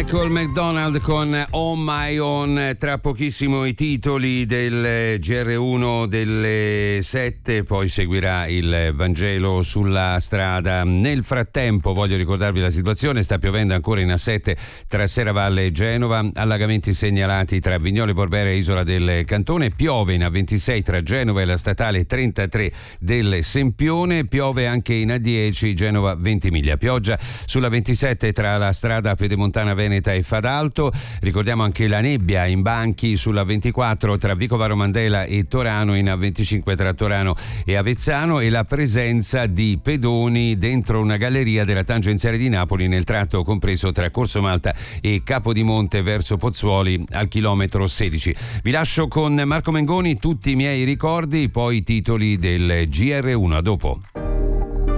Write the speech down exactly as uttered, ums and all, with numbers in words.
Michael McDonald con On My Own. Tra pochissimo i titoli del G R uno delle sette, poi seguirà il Vangelo sulla strada. Nel frattempo voglio ricordarvi la situazione: sta piovendo ancora in A sette tra Serravalle e Genova, allagamenti segnalati tra Vignole Borbera e Isola del Cantone, piove in A ventisei tra Genova e la statale trentatré del Sempione, piove anche in A dieci Genova Ventimiglia, pioggia sulla ventisette tra la strada pedemontana Veneta e Fadalto. Ricordiamo anche la nebbia in banchi sulla ventiquattro tra Vicovaro Mandela e Torano, in A venticinque tra Torano e Avezzano, e la presenza di pedoni dentro una galleria della tangenziale di Napoli nel tratto compreso tra Corso Malta e Capodimonte verso Pozzuoli al chilometro sedici. Vi lascio con Marco Mengoni, tutti i miei ricordi, poi i titoli del G R uno. A dopo.